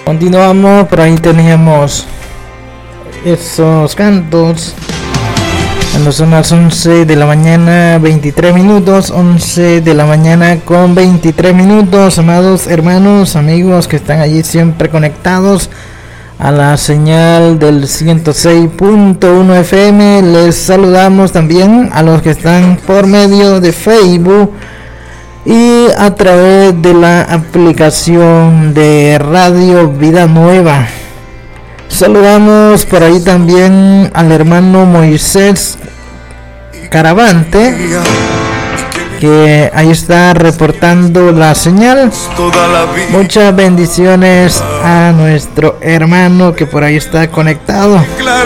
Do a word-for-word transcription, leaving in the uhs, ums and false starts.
Continuamos, por ahí teníamos esos cantos. Cuando son las once de la mañana, veintitrés minutos, once de la mañana con veintitrés minutos, amados hermanos, amigos que están allí siempre conectados a la señal del ciento seis punto uno F M. Les saludamos también a los que están por medio de Facebook y a través de la aplicación de Radio Vida Nueva. Saludamos por ahí también al hermano Moisés Caravante, que ahí está reportando la señal. Muchas bendiciones a nuestro hermano que por ahí está conectado.